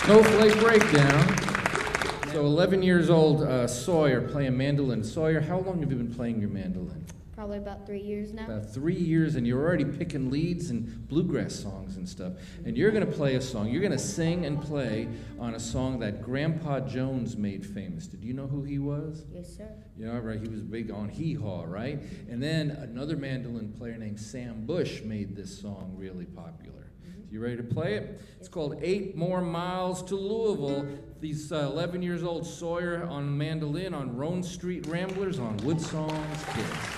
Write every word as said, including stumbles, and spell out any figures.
Snowflake Breakdown. So eleven years old, uh, Sawyer playing mandolin. Sawyer, how long have you been playing your mandolin? Probably about three years now. About three years, and you're already picking leads and bluegrass songs and stuff. And you're going to play a song. You're going to sing and play on a song that Grandpa Jones made famous. Did you know who he was? Yes, sir. Yeah, right. He was big on Hee Haw, right? And then another mandolin player named Sam Bush made this song really popular. You ready to play it? It's called Eight More Miles to Louisville. These uh, eleven years old Sawyer on mandolin on Roan Street Ramblers on Wood Songs Kids.